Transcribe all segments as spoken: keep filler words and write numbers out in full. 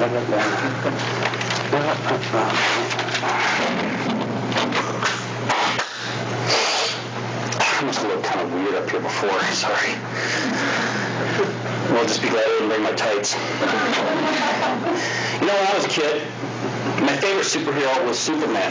I must have looked kind of weird up here before, sorry. Well, just be glad I didn't bring my tights. You know, when I was a kid, my favorite superhero was Superman.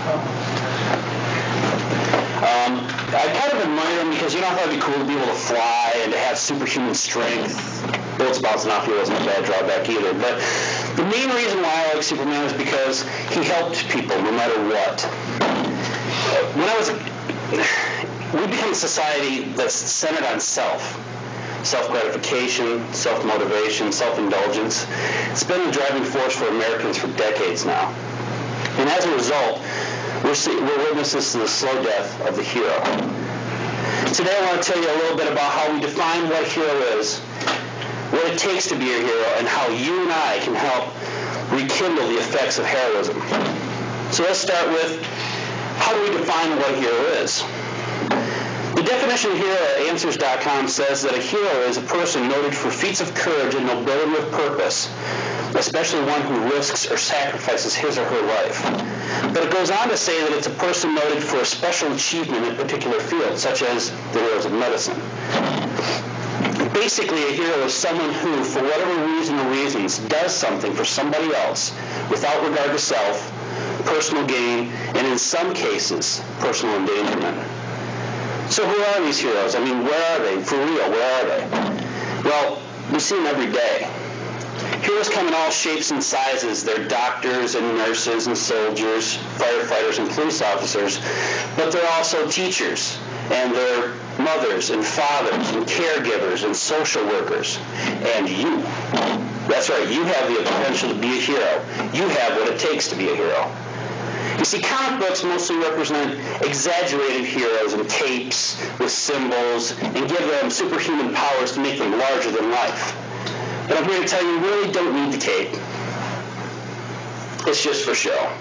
Um, I kind of admired him because, you know, I thought it'd be cool to be able to fly and to have superhuman strength. Bullets bouncing off you wasn't a bad drawback either. But the main reason why I like Superman is because he helped people no matter what. When I was a we become a society that's centered on self. Self-gratification, self-motivation, self-indulgence. It's been the driving force for Americans for decades now. And as a result, we're, see, we're witnesses to the slow death of the hero. Today I want to tell you a little bit about how we define what a hero is, what it takes to be a hero, and how you and I can help rekindle the effects of heroism. So let's start with, how do we define what a hero is? The definition of hero at answers dot com says that a hero is a person noted for feats of courage and nobility of purpose, especially one who risks or sacrifices his or her life. But it goes on to say that it's a person noted for a special achievement in a particular field, such as the heroes of medicine. Basically, a hero is someone who, for whatever reason or reasons, does something for somebody else without regard to self, personal gain, and in some cases, personal endangerment. So who are these heroes? I mean, where are they? For real, where are they? Well, we see them every day. Heroes come in all shapes and sizes. They're doctors and nurses and soldiers, firefighters and police officers, but they're also teachers, and they're mothers and fathers and caregivers and social workers. And you. That's right, you have the potential to be a hero. You have what it takes to be a hero. You see, comic books mostly represent exaggerated heroes in capes with symbols and give them superhuman powers to make them larger than life. But I'm here to tell you, you really don't need the cape. It's just for show.